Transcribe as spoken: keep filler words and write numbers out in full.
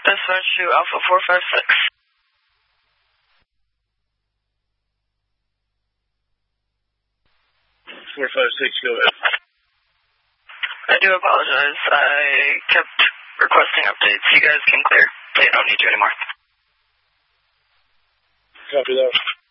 Dispatch to Alpha four five six. four five six, go ahead. I do apologize. I kept requesting updates. You guys can clear. They don't need you anymore. Copy that.